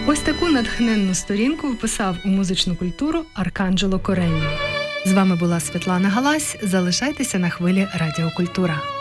Ось таку натхненну сторінку вписав у музичну культуру Арканджело Коренні. З вами була Світлана Галась. Залишайтеся на хвилі Радіо Культура.